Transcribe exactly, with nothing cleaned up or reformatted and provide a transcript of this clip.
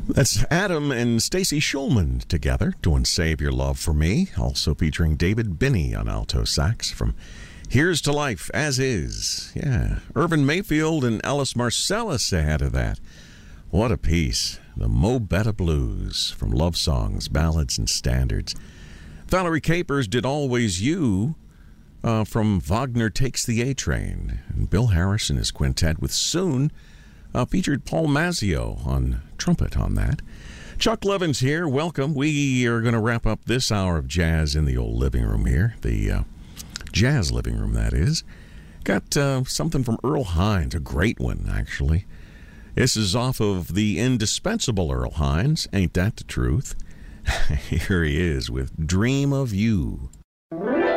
That's Adam and Stacy Schulman together doing Save Your Love for Me, also featuring David Binney on alto sax from Here's to Life As Is. Yeah, Irvin Mayfield and Ellis Marcellus ahead of that. What a piece. The Mo Betta Blues from Love Songs, Ballads, and Standards. Valerie Capers did Always You uh, from Wagner Takes the A-Train. And Bill Harris and his quintet with Soon uh, featured Paul Mazzio on trumpet on that. Chuck Levins here. Welcome. We are going to wrap up this hour of jazz in the old living room here. The uh, jazz living room, that is. Got uh, something from Earl Hines, a great one, actually. This is off of the indispensable Earl Hines, Ain't That the Truth? Here he is with Dream of You.